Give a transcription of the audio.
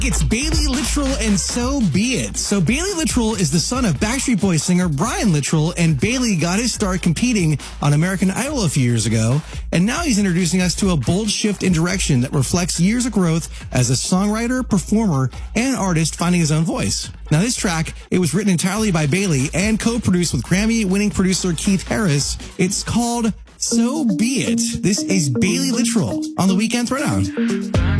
It's Bailey Littrell and So Be It. So Bailey Littrell is the son of Backstreet Boys singer Brian Littrell, and Bailey got his start competing on American Idol a few years ago. And now he's introducing us to a bold shift in direction that reflects years of growth as a songwriter, performer, and artist finding his own voice. Now this track, it was written entirely by Bailey and co-produced with Grammy-winning producer Keith Harris. It's called So Be It. This is Bailey Littrell on The Weekend Throwdown.